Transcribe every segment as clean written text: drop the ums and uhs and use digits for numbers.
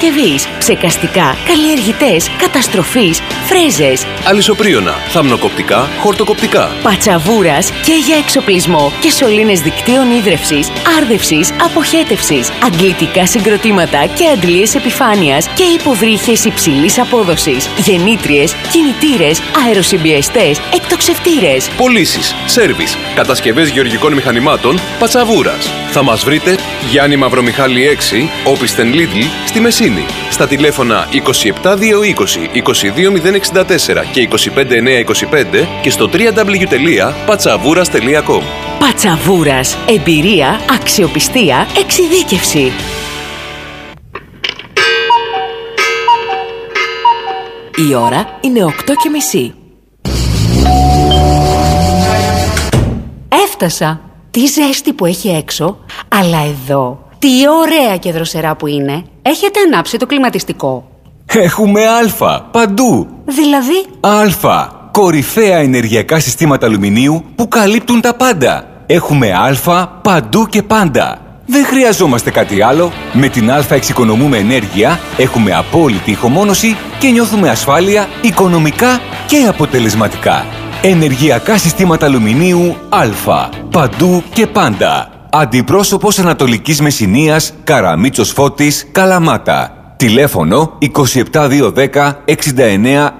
κατασκευής, ψεκαστικά, καλλιεργητές, καταστροφής, φρέζες. Αλυσοπρίωνα, θαμνοκοπτικά, χορτοκοπτικά. Πατσαβούρας και για εξοπλισμό και σωλήνες δικτύων ίδρευσης, άρδευσης, αποχέτευσης, αγγλιτικά συγκροτήματα και αντλίες επιφάνειας και υποβρύχες υψηλής απόδοσης, γεννήτριες, κινητήρες, αεροσυμπιεστές, εκτοξευτήρες. Πωλήσεις, σέρβις, κατασκευές γεωργικών μηχανημάτων, Πατσαβούρας. Θα μας βρείτε Γιάννη Μαυρομιχάλη 6, Όπισθεν Λίτλ, στη Μεσίνη. Στα τηλέφωνα 27220 22064 και 25925 και στο www.patsavouras.com. Πατσαβούρας. Εμπειρία, αξιοπιστία, εξειδίκευση. Η ώρα είναι 8:30. Έφτασα. Τι ζέστη που έχει έξω, αλλά εδώ τι ωραία και δροσερά που είναι. Έχετε ανάψει το κλιματιστικό? Έχουμε Α παντού. Δηλαδή? Α. Κορυφαία ενεργειακά συστήματα αλουμινίου που καλύπτουν τα πάντα. Έχουμε Α παντού και πάντα. Δεν χρειαζόμαστε κάτι άλλο. Με την Α εξοικονομούμε ενέργεια, έχουμε απόλυτη ηχομόνωση και νιώθουμε ασφάλεια οικονομικά και αποτελεσματικά. Ενεργειακά συστήματα αλουμινίου Α. Παντού και πάντα. Αντιπρόσωπος Ανατολικής Μεσσηνίας, Καραμίτσος Φώτης, Καλαμάτα. Τηλέφωνο 27210 69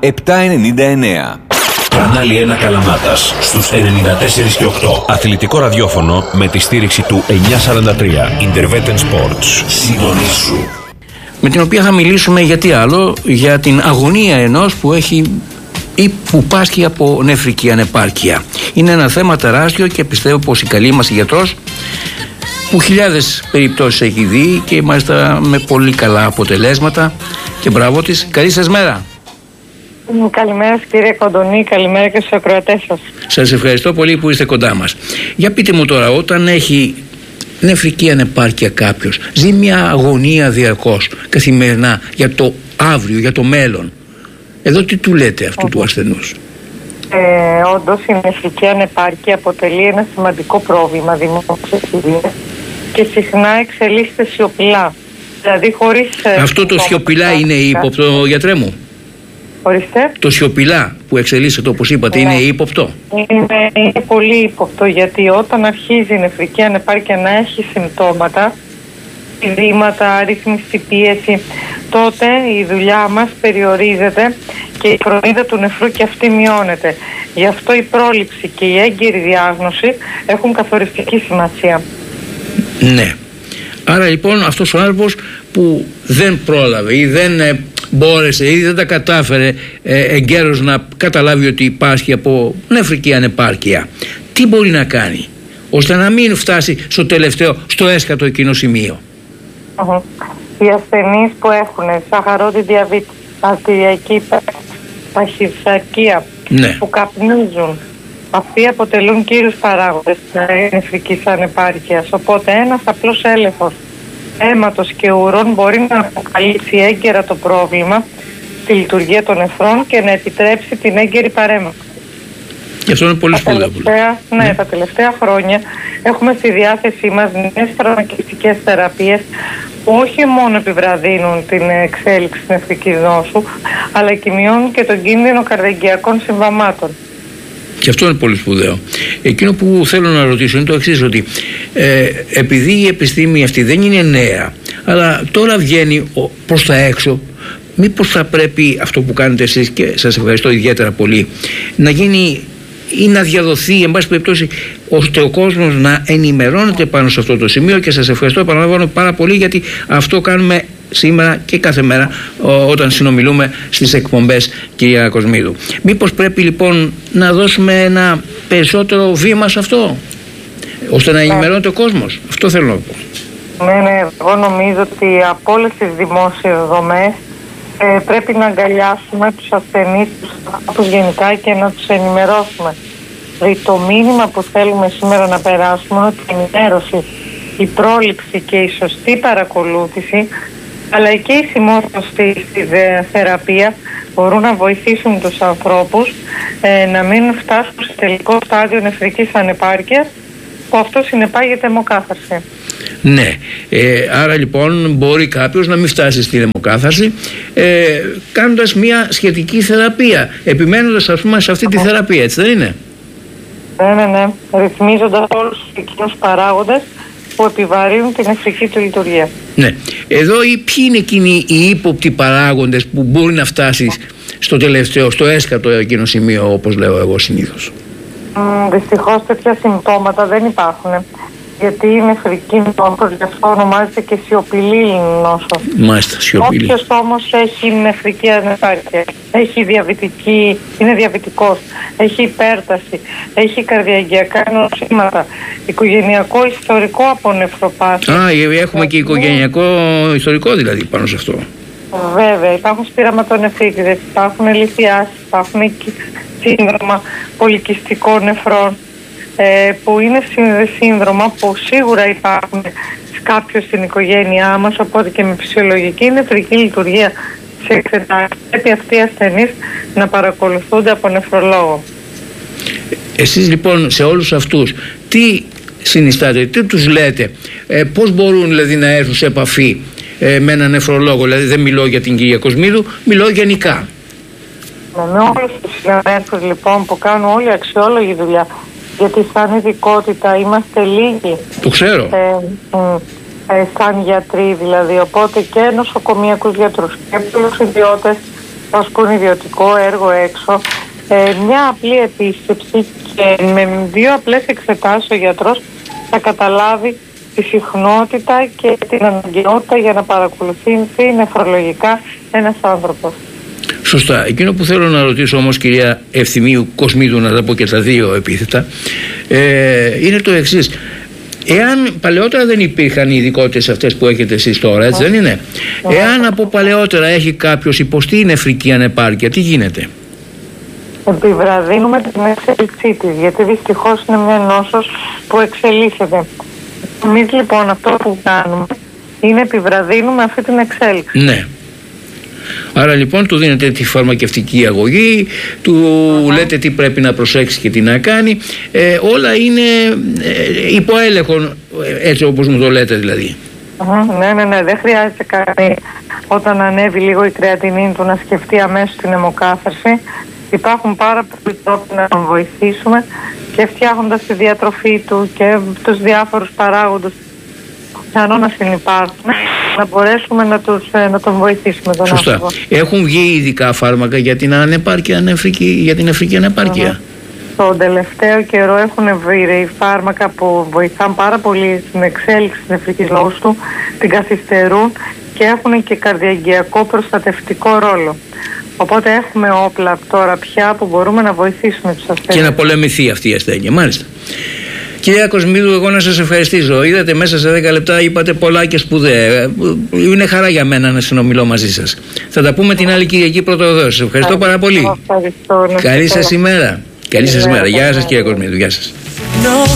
799. Κανάλι 1 Καλαμάτας στους 94 και 8. Αθλητικό ραδιόφωνο με τη στήριξη του 943 Intervetten Sports. Συντονίσου. Με την οποία θα μιλήσουμε για τι άλλο, για την αγωνία ενός που έχει ή που πάσχει από νεφρική ανεπάρκεια. Είναι ένα θέμα τεράστιο και πιστεύω πως η καλή μας γιατρός, που χιλιάδες περιπτώσεις έχει δει και μάλιστα με πολύ καλά αποτελέσματα, και μπράβο της. Καλή σας μέρα. Καλημέρα κύριε Κοντονή, καλημέρα και στους ακροατές σας. Σας ευχαριστώ πολύ που είστε κοντά μας. Για πείτε μου τώρα, όταν έχει νεφρική ανεπάρκεια κάποιος, ζει μια αγωνία διαρκώς, καθημερινά, για το αύριο, για το μέλλον. Εδώ τι του λέτε αυτού του ασθενούς? Όντως η νεφρική ανεπάρκεια αποτελεί ένα σημαντικό πρόβλημα δημόσιας υγείας και συχνά εξελίσσεται σιωπηλά. Δηλαδή χωρίς... Αυτό το σιωπηλά είναι ύποπτο, γιατρέ μου? Ορίστε. Το σιωπηλά που εξελίσσεται, όπως είπατε, είναι ύποπτο? Είναι πολύ ύποπτο, γιατί όταν αρχίζει η νεφρική ανεπάρκεια να έχει συμπτώματα, ειδήματα, αρρύθμιστη πίεση, τότε η δουλειά μας περιορίζεται και η φροντίδα του νεφρού και αυτή μειώνεται. Γι' αυτό η πρόληψη και η έγκαιρη διάγνωση έχουν καθοριστική σημασία. Ναι. Άρα λοιπόν αυτός ο άνθρωπος που δεν πρόλαβε ή δεν μπόρεσε ή δεν τα κατάφερε εγκαίρως να καταλάβει ότι υπάρχει από νεφρική ανεπάρκεια, τι μπορεί να κάνει ώστε να μην φτάσει στο τελευταίο, στο έσχατο εκείνο σημείο? Οι ασθενείς που έχουν σαχαρώδη διαβήτη, αρτηριακή ταχυδαρκία, που καπνίζουν, αυτοί αποτελούν κύριους παράγοντες της νεφρικής ανεπάρκειας. Οπότε ένας απλός έλεγχος αίματος και ουρών μπορεί να αποκαλύψει έγκαιρα το πρόβλημα, τη λειτουργία των νεφρών και να επιτρέψει την έγκαιρη παρέμβαση. Και αυτό είναι πολύ σπουδαίο. Τα τελευταία χρόνια έχουμε στη διάθεσή μας νέες φαρμακευτικές θεραπείες που όχι μόνο επιβραδύνουν την εξέλιξη της νεφρικής νόσου, αλλά και μειώνουν και τον κίνδυνο καρδιαγγειακών συμβαμάτων. Και αυτό είναι πολύ σπουδαίο. Εκείνο που θέλω να ρωτήσω είναι το εξής, ότι επειδή η επιστήμη αυτή δεν είναι νέα, αλλά τώρα βγαίνει προς τα έξω, μήπως θα πρέπει αυτό που κάνετε εσείς, και σας ευχαριστώ ιδιαίτερα πολύ, να γίνει ή να διαδοθεί, εν πάση περιπτώσει, ώστε ο κόσμος να ενημερώνεται πάνω σε αυτό το σημείο, και σας ευχαριστώ, επαναλαμβάνω, πάρα πολύ, γιατί αυτό κάνουμε σήμερα και κάθε μέρα όταν συνομιλούμε στις εκπομπές, κυρία Κοσμίδου. Μήπως πρέπει λοιπόν να δώσουμε ένα περισσότερο βήμα σε αυτό, ώστε να ενημερώνεται ο κόσμος? Αυτό θέλω να πω. Ναι, εγώ νομίζω ότι από όλες τις δημόσιες δομές πρέπει να αγκαλιάσουμε τους ασθενείς, τους ανθρώπους γενικά, και να τους ενημερώσουμε. Δηλαδή το μήνυμα που θέλουμε σήμερα να περάσουμε είναι ότι η ενημέρωση, η πρόληψη και η σωστή παρακολούθηση, αλλά και η συμμόρφωση στη θεραπεία μπορούν να βοηθήσουν τους ανθρώπους να μην φτάσουν σε τελικό στάδιο νεφρικής ανεπάρκειας, που αυτό συνεπάγεται αιμοκάθαρση. Ναι, άρα λοιπόν μπορεί κάποιος να μην φτάσει στην αιμοκάθαρση κάνοντας μια σχετική θεραπεία, επιμένοντας ας πούμε σε αυτή τη θεραπεία, έτσι δεν είναι? Ναι, ρυθμίζοντας όλους εκείνους παράγοντες που επιβαρύνουν την νεφρική του λειτουργία. Ναι, εδώ ποιοι είναι εκείνοι οι ύποπτοι παράγοντες που μπορεί να φτάσει στο τελευταίο, στο έσκατο εκείνο σημείο, όπως λέω εγώ συνήθως? Δυστυχώς τέτοια συμπτώματα δεν υπάρχουν, γιατί η νεφρική νόσος, γι' αυτό ονομάζεται και σιωπηλή νόσο. Μάλιστα, σιωπηλή. Όποιος όμως έχει νεφρική ανεπάρκεια, έχει είναι διαβητικός, έχει υπέρταση, έχει καρδιαγγειακά νοσήματα, οικογενειακό ιστορικό από νεφροπάθεια. Έχουμε και οικογενειακό ιστορικό δηλαδή πάνω σε αυτό. Βέβαια, υπάρχουν σπυραματονεφρίτιδες, υπάρχουν λιθιάσεις, υπάρχουν σύνδρομα πολυκυστικών νεφρών, που είναι σύνδρομα που σίγουρα υπάρχουν κάποιος στην οικογένειά μας, οπότε και με φυσιολογική νεφρική λειτουργία σε εξετάσεις πρέπει αυτοί οι ασθενείς να παρακολουθούνται από νεφρολόγο. Εσείς λοιπόν σε όλους αυτούς τι συνιστάτε, τι τους λέτε, πώς μπορούν δηλαδή να έρθουν σε επαφή με έναν νεφρολόγο? Δηλαδή δεν μιλώ για την κυρία Κοσμίδου, μιλώ γενικά. Με όλους τους συναδέλφους λοιπόν που κάνουν όλη αξιόλογη δουλειά, γιατί σαν ειδικότητα είμαστε λίγοι. Το ξέρω. Σαν γιατροί δηλαδή, οπότε και νοσοκομιακούς γιατρούς και πολλούς ιδιώτες που ασκούν ιδιωτικό έργο έξω. Μια απλή επίσκεψη και με 2 απλές εξετάσεις ο γιατρός θα καταλάβει τη συχνότητα και την αναγκαιότητα για να παρακολουθεί νεφρολογικά ένας άνθρωπος. Σωστά. Εκείνο που θέλω να ρωτήσω όμως, κυρία Ευθυμίου Κοσμίδου, να τα πω και τα 2 επίθετα, είναι το εξής. Εάν παλαιότερα δεν υπήρχαν οι ειδικότητες αυτές που έχετε εσείς τώρα, έτσι δεν είναι? Εάν από παλαιότερα έχει κάποιος υποστεί νεφρική ανεπάρκεια, τι γίνεται? Επιβραδύνουμε την εξέλιξή της, γιατί δυστυχώς είναι μια νόσος που εξελίσσεται. Εμείς λοιπόν αυτό που κάνουμε είναι επιβραδύνουμε αυτή την εξέλιξη. Ναι. Άρα λοιπόν του δίνετε τη φαρμακευτική αγωγή, του λέτε τι πρέπει να προσέξει και τι να κάνει, όλα είναι υπό έλεγχο, έτσι όπως μου το λέτε δηλαδή. Ναι, δεν χρειάζεται κανεί όταν ανέβει λίγο η κρεατινίνη του να σκεφτεί αμέσως την αιμοκάθαρση. Υπάρχουν πάρα πολλοί τρόποι να τον βοηθήσουμε και φτιάχνοντας τη διατροφή του και τους διάφορους παράγοντες πιθανόν να συνυπάρχουν, να μπορέσουμε να τον βοηθήσουμε τον Σωστά. άνθρωπο. Έχουν βγει ειδικά φάρμακα για την ανεπάρκεια για την νεφρική ανεπάρκεια? Τον τελευταίο καιρό έχουν βρει φάρμακα που βοηθάν πάρα πολύ στην εξέλιξη της νεφρικής νόσου του, την καθυστερούν και έχουν και καρδιαγγειακό προστατευτικό ρόλο. Οπότε έχουμε όπλα τώρα πια που μπορούμε να βοηθήσουμε τους ασθενείς. Και να πολεμηθεί αυτή η ασθένεια, μάλιστα. Κυρία Κοσμίδου, εγώ να σας ευχαριστήσω. Είδατε, μέσα σε 10 λεπτά είπατε πολλά και σπουδαία. Είναι χαρά για μένα να συνομιλώ μαζί σας. Θα τα πούμε την άλλη Κυριακή πρωτοδόση. Σας ευχαριστώ πάρα πολύ. Ευχαριστώ. Καλή σας ημέρα. Καλή σας ημέρα. Γεια σας, κυρία Κοσμίδου. Γεια σας.